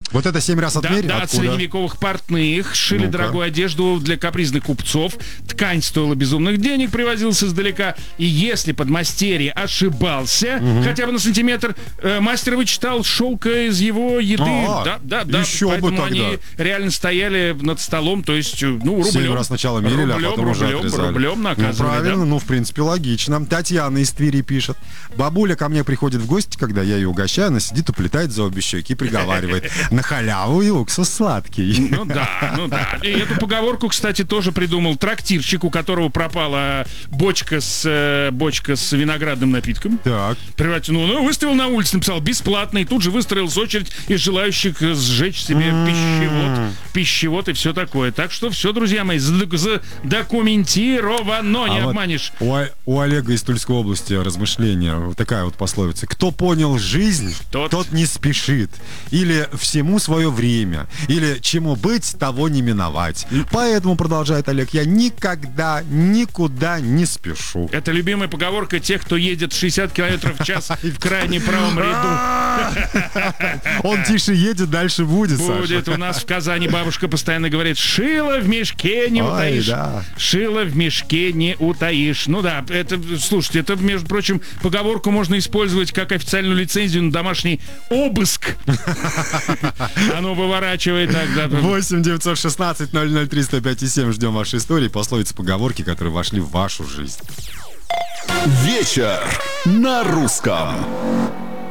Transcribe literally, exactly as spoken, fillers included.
Вот это семь раз отмерь? Да, да, от средневековых портных. Шили Ну-ка. дорогую одежду для капризных купцов. Ткань стоила безумных денег, привозилась издалека. И если подмастерье ошибался, угу. хотя бы на сантиметр, э, мастер вычитал шелка из его еды. А, да, да, да. еще Поэтому бы тогда. они реально стояли над столом, то есть, ну, рублем. Семь раз сначала мерили, рублем, а потом уже рублем, отрезали. рублем наказывали, ну, правильно, да? ну, в принципе, логично. Татьяна из Твери пишет. Бабуля ко мне приходит в гости, когда я ее угощаю, она сидит, уплетает за обе щеки и приговаривает. На халяву и уксус сладкий. Ну да, ну да. И эту поговорку, кстати, тоже придумал трактирщик, у которого пропала бочка с, бочка с виноградным напитком. Так. Ну, ну, выставил на улице, написал бесплатно, и тут же выстроилась очередь из желающих сжечь себе пищевод, пищевод и все такое. Так что все, друзья мои, задокументировано, не а обманешь. Вот у, у Олега из Тульской области размышления, вот такая вот пословица. Кто понял жизнь, тот, тот не спешит. Или всему свое время. Или чему быть, того не миновать. Поэтому, продолжает Олег, я никогда никуда не спешу. Это любимая поговорка тех, кто едет шестьдесят километров в час в крайне правом ряду. Он тише едет, дальше будет, Будет. Саша. У нас в Казани бабушка постоянно говорит: шило в мешке не утаишь. Ой, да. Шило в мешке не утаишь. Ну да, это, слушайте, это, между прочим, поговорку можно использовать как официальную лицензию на домашний обыск. Оно выворачивает тогда. восемь девятьсот шестнадцать ноль ноль три сто пять и семь. Ждем вашей истории, пословицы, поговорки, которые вошли в вашу жизнь. Вечер на русском.